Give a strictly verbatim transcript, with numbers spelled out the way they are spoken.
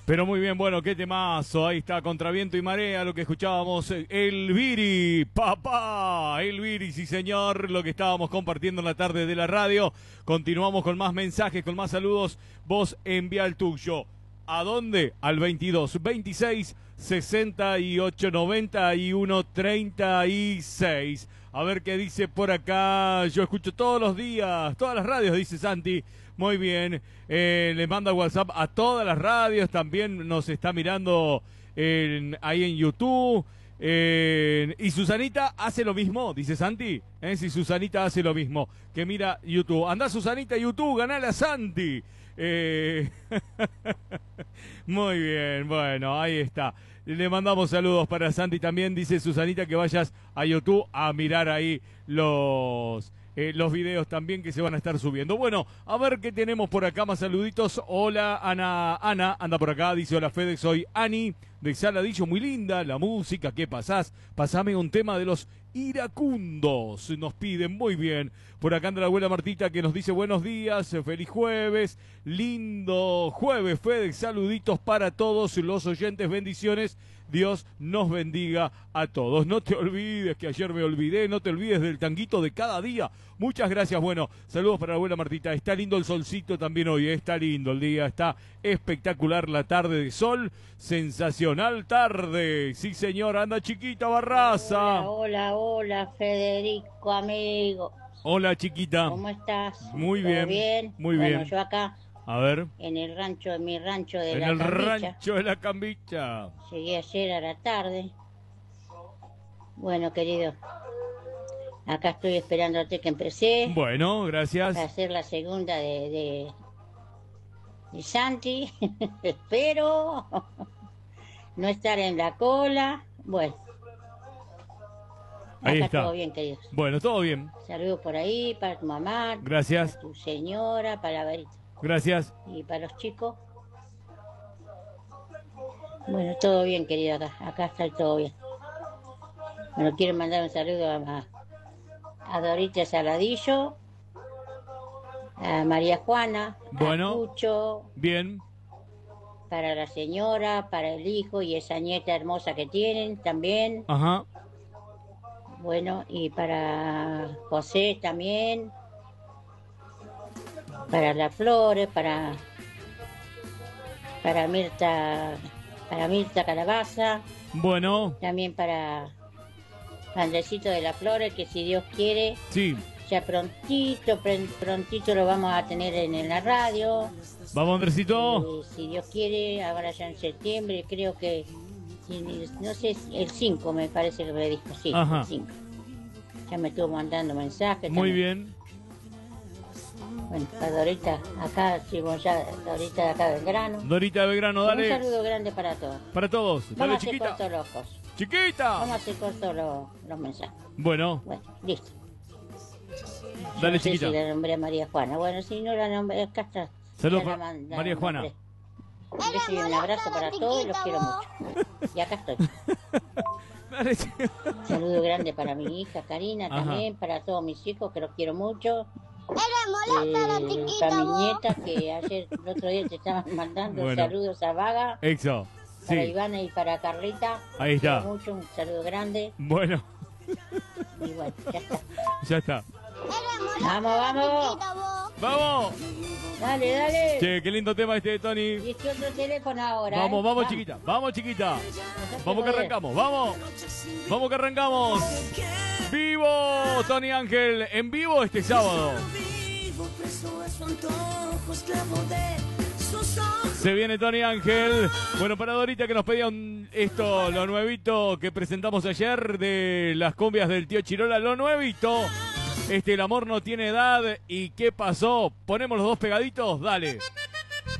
Pero muy bien, bueno, qué temazo. Ahí está, Contra Viento y Marea, lo que escuchábamos. El Viri, papá. El Viri, sí señor, lo que estábamos compartiendo en la tarde de la radio. Continuamos con más mensajes, con más saludos. Vos envía el tuyo. ¿A dónde? Al veintidós, veintiséis, sesenta y ocho, noventa y uno, treinta y seis. A ver qué dice por acá. Yo escucho todos los días, todas las radios, dice Santi. Muy bien. Eh, le manda WhatsApp a todas las radios. También nos está mirando en, ahí en YouTube. Eh, y Susanita hace lo mismo, dice Santi. ¿Eh? Si Susanita hace lo mismo, que mira YouTube. Anda Susanita YouTube, ganale a Santi. Eh... Muy bien, bueno, ahí está. Le mandamos saludos para Santi también. Dice Susanita que vayas a YouTube a mirar ahí los... Eh, los videos también que se van a estar subiendo. Bueno, a ver qué tenemos por acá, más saluditos. Hola, Ana, Ana, anda por acá, dice hola Fede, soy Ani, de Saladillo, muy linda la música, ¿qué pasás? Pasame un tema de los iracundos, nos piden, muy bien. Por acá anda la abuela Martita que nos dice buenos días, feliz jueves, lindo jueves, Fede, saluditos para todos los oyentes, bendiciones. Dios nos bendiga a todos. No te olvides que ayer me olvidé, no te olvides del tanguito de cada día. Muchas gracias. Bueno, saludos para la abuela Martita. Está lindo el solcito también hoy, ¿eh? Está lindo el día, está espectacular la tarde de sol. Sensacional tarde. Sí, señor, anda chiquita Barraza. Hola, hola, hola, Federico, amigo. Hola, chiquita. ¿Cómo estás? Muy ¿Todo bien, bien? muy bueno, bien. Yo acá. A ver. En el rancho, en mi rancho de en la el Cambicha. rancho de la Cambicha. Llegué ayer a la tarde. Bueno, querido, acá estoy esperándote que empecé. Bueno, gracias. Para hacer la segunda de, de, de Santi. Espero no estar en la cola. Bueno. Ahí acá está. Todo bien, querido. Bueno, todo bien. Saludos por ahí, para tu mamá. Gracias. Para tu señora, para la varita. Gracias. Y para los chicos. Bueno, todo bien, querido, acá. Acá está todo bien. Bueno, quiero mandar un saludo a, a Dorita Saladillo, a María Juana, bueno, a Pucho. Bien. Para la señora, para el hijo y esa nieta hermosa que tienen también. Ajá. Bueno, y para José también. Para las flores, para para Mirta, para Mirta Calabaza. Bueno. También para Andresito de las Flores, que si Dios quiere, sí, ya prontito, prontito lo vamos a tener en, en la radio. Vamos, Andresito. Eh, si Dios quiere, ahora ya en septiembre, creo que, no sé, el cinco me parece que me dijo, sí, ajá. El cinco. Ya me estuvo mandando mensajes. Muy también. bien. Bueno, para Dorita, acá, sigo ya, Dorita de acá Belgrano. Dorita de Belgrano, dale. Un saludo grande para todos. Para todos. Dale, Vamos chiquita. a hacer cortos los ojos. Chiquita. Vamos a hacer cortos los, los mensajes. Bueno. Bueno, listo. Dale, no sé chiquita. Si la nombré a María Juana. Bueno, si no la nombré, acá está. Saludos para María Juana. Un beso y un abrazo para todos y los quiero mucho. Y acá estoy. Dale, saludo grande para mi hija Karina, ajá. También, para todos mis hijos que los quiero mucho. Eh, la chiquita, para mi vos. nieta que ayer, el otro día te estaban mandando bueno. Saludos a Vaga. Exo. Para sí. Ivana y para Carlita. Ahí está. Mucho, un saludo grande. Bueno. Y bueno, ya está. Ya está. Vamos, vamos. Vamos. Dale, dale. Che, qué lindo tema este de Tony. Y este otro teléfono ahora. Vamos, ¿eh? vamos, vamos, chiquita. Vamos, chiquita. Vamos que arrancamos. Vamos. Vamos que arrancamos. Vivo, Tony Ángel, en vivo este sábado. Se viene Tony Ángel. Bueno, para Dorita que nos pedía un, esto, lo nuevito que presentamos ayer de las cumbias del tío Chirola, lo nuevito. Este, el amor no tiene edad. ¿Y qué pasó? Ponemos los dos pegaditos, dale.